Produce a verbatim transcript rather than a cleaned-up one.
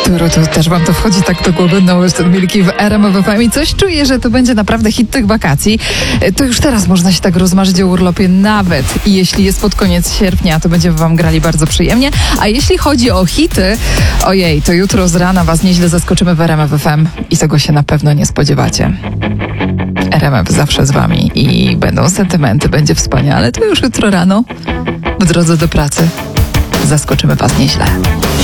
Jutro to też wam to wchodzi tak do głowy, no już ten Milki w R M F F M i coś czuję, że to będzie naprawdę hit tych wakacji. To już teraz można się tak rozmarzyć o urlopie, nawet i jeśli jest pod koniec sierpnia, to będziemy wam grali bardzo przyjemnie. A jeśli chodzi o hity, ojej, to jutro z rana was nieźle zaskoczymy w R M F F M i tego się na pewno nie spodziewacie. R M F zawsze z wami i będą sentymenty, będzie wspaniale. To już jutro rano w drodze do pracy zaskoczymy was nieźle.